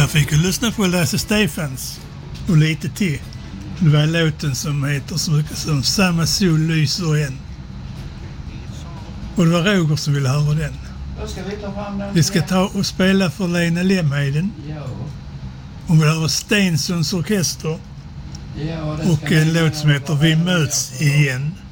Jag fick ju lyssna på Lasse Stefans och lite till. Det var låten som heter som Samma sol lyser igen. Och det var Roger som ville höra den. Då ska vi ta fram den. Vi ska ta och spela för Lena Lemheden. Ja. Hon vill höra Stensons orkester. Ja, Och en låt som heter Vi möts igen.